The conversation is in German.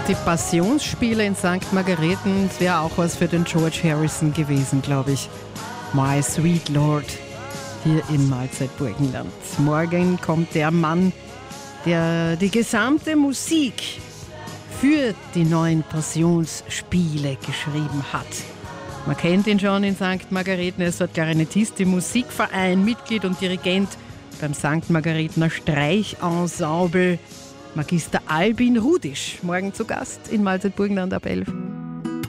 die Passionsspiele in St. Margarethen, das wäre auch was für den George Harrison gewesen, glaube ich. My Sweet Lord, hier in Mahlzeit-Burgenland. Morgen kommt der Mann, der die gesamte Musik für die neuen Passionsspiele geschrieben hat. Man kennt ihn schon in St. Margarethen, er ist dort Klarinettist im Musikverein, Mitglied und Dirigent beim St. Margarethener Streichensemble. Magister Albin Rudisch, morgen zu Gast in Mahlzeit-Burgenland ab 11.